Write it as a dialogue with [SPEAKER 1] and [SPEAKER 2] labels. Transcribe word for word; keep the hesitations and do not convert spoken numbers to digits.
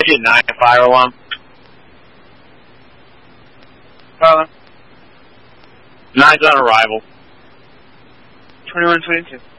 [SPEAKER 1] Digit nine, fire alarm.
[SPEAKER 2] Fire alarm.
[SPEAKER 1] Nine's on arrival.
[SPEAKER 2] twenty-one twenty-two.